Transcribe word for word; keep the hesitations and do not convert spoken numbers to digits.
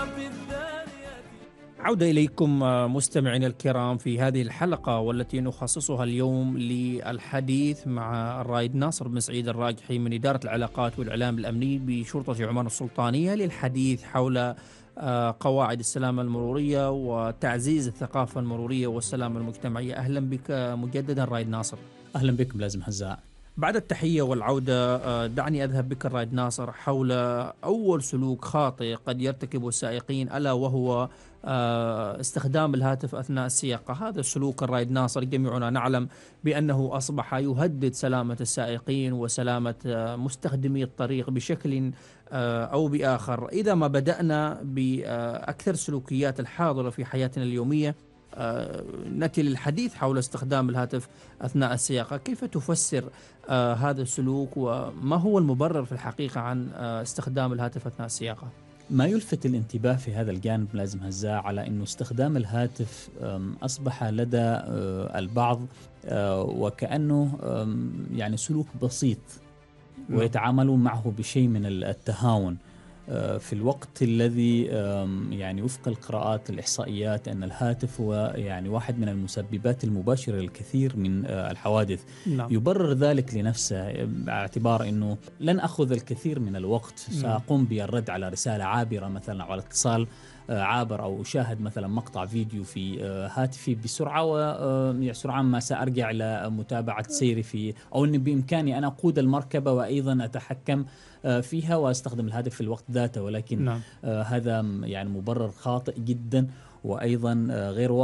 عودة إليكم مستمعينا الكرام في هذه الحلقة، والتي نخصصها اليوم للحديث مع الرائد ناصر بن سعيد الراجحي من إدارة العلاقات والإعلام الأمني بشرطة عمان السلطانية، للحديث حول قواعد السلامة المرورية وتعزيز الثقافة المرورية والسلامة المجتمعية. أهلا بك مجددا رائد ناصر. أهلا بك ملازم هزاع. بعد التحية والعودة، دعني أذهب بك الرائد ناصر حول أول سلوك خاطئ قد يرتكبه السائقين، ألا وهو استخدام الهاتف أثناء السياقة. هذا السلوك الرائد ناصر جميعنا نعلم بأنه أصبح يهدد سلامة السائقين وسلامة مستخدمي الطريق بشكل أو بآخر. إذا ما بدأنا بأكثر سلوكيات الحاضرة في حياتنا اليومية، آه، نأتي للحديث حول استخدام الهاتف أثناء السياقة. كيف تفسر آه، هذا السلوك، وما هو المبرر في الحقيقة عن آه، استخدام الهاتف أثناء السياقة؟ ما يلفت الانتباه في هذا الجانب لازم هزاع على أنه استخدام الهاتف أصبح لدى البعض وكأنه يعني سلوك بسيط، ويتعاملون معه بشيء من التهاون، في الوقت الذي يعني وفق القراءات الإحصائيات أن الهاتف هو يعني واحد من المسببات المباشرة للكثير من الحوادث. نعم. يبرر ذلك لنفسه باعتبار أنه لن أخذ الكثير من الوقت، سأقوم بالرد على رسالة عابرة مثلا على اتصال عابر، أو أشاهد مثلا مقطع فيديو في هاتفي بسرعة، وسرعان ما سأرجع إلى متابعة سيري في، أو أن بإمكاني أن أقود المركبة وأيضا أتحكم فيها وأستخدم الهاتف في الوقت ذاته. ولكن نعم. هذا يعني مبرر خاطئ جدا، وأيضا غير